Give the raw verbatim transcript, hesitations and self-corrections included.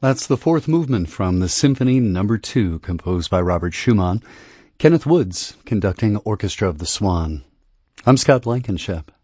That's the fourth movement from the Symphony Number Two, composed by Robert Schumann. Kenneth Woods conducting Orchestra of the Swan. I'm Scott Blankenship.